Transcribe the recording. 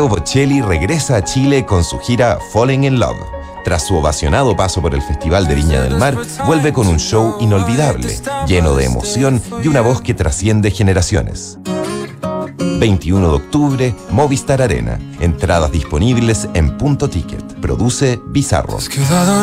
Matteo Bocelli regresa a Chile con su gira Falling in Love. Tras su ovacionado paso por el Festival de Viña del Mar, vuelve con un show inolvidable, lleno de emoción y una voz que trasciende generaciones. 21 de octubre, Movistar Arena. Entradas disponibles en Punto Ticket. Produce Bizarro.